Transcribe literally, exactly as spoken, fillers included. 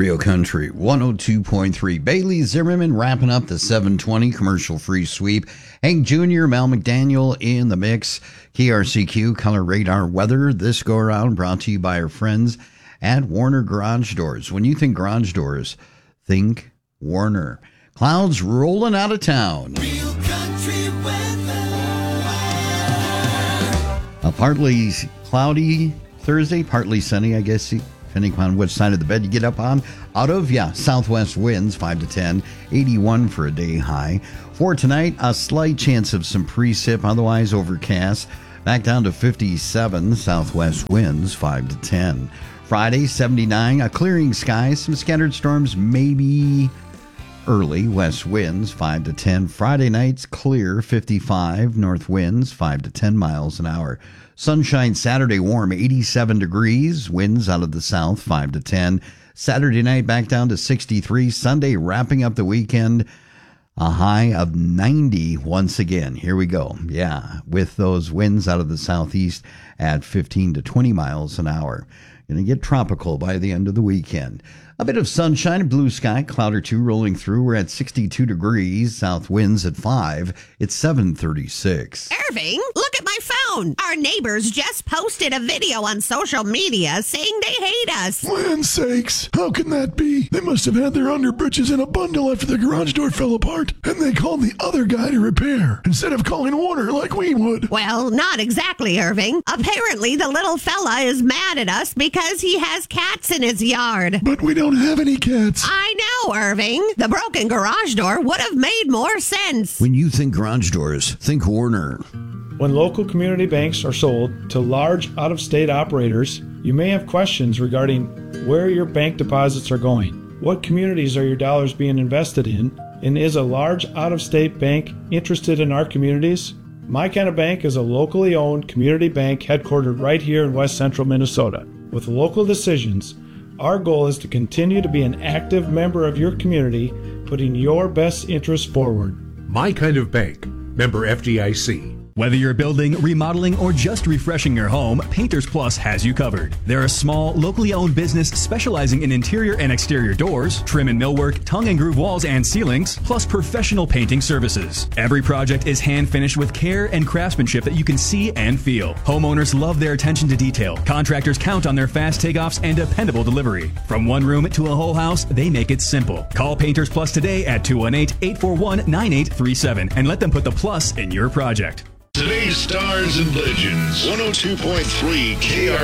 Real Country one oh two point three. Bailey Zimmerman wrapping up the seven twenty commercial-free sweep. Hank Junior, Mel McDaniel in the mix. K R C Q Color Radar Weather. This go-around brought to you by our friends at Warner Garage Doors. When you think garage doors, think Warner. Clouds rolling out of town. Real Country weather. A partly cloudy Thursday, partly sunny, I guess, depending upon which side of the bed you get up on. Out of, yeah, southwest winds, five to ten, eighty-one for a day high. For tonight, a slight chance of some precip, otherwise overcast. Back down to fifty-seven, southwest winds, five to ten. Friday, seventy-nine, a clearing sky, some scattered storms, maybe early, west winds, five to ten. Friday nights, clear, fifty-five, north winds, five to ten miles an hour. Sunshine Saturday, warm, eighty-seven degrees, winds out of the south, five to ten. Saturday night, back down to sixty-three. Sunday, wrapping up the weekend, a high of ninety once again. Here we go. Yeah, with those winds out of the southeast at fifteen to twenty miles an hour. Going to get tropical by the end of the weekend. A bit of sunshine, blue sky, cloud or two rolling through. We're at sixty-two degrees, south winds at five. It's seven thirty-six. Irving, look at my phone. Our neighbors just posted a video on social media saying they hate us. Land sakes, how can that be? They must have had their underbritches in a bundle after the garage door fell apart, and they called the other guy to repair, instead of calling Warner like we would. Well, not exactly, Irving. Apparently, the little fella is mad at us because he has cats in his yard. But we don't have any cats. I know, Irving. The broken garage door would have made more sense. When you think garage doors, think Warner. When local community banks are sold to large out-of-state operators, you may have questions regarding where your bank deposits are going. What communities are your dollars being invested in? And is a large out-of-state bank interested in our communities? My Kind of Bank is a locally owned community bank headquartered right here in West Central Minnesota. With local decisions, our goal is to continue to be an active member of your community, putting your best interests forward. My Kind of Bank, member F D I C. Whether you're building, remodeling, or just refreshing your home, Painters Plus has you covered. They're a small, locally owned business specializing in interior and exterior doors, trim and millwork, tongue and groove walls and ceilings, plus professional painting services. Every project is hand-finished with care and craftsmanship that you can see and feel. Homeowners love their attention to detail. Contractors count on their fast takeoffs and dependable delivery. From one room to a whole house, they make it simple. Call Painters Plus today at two one eight, eight four one, nine eight three seven and let them put the plus in your project. Today's Stars and Legends, one oh two point three K R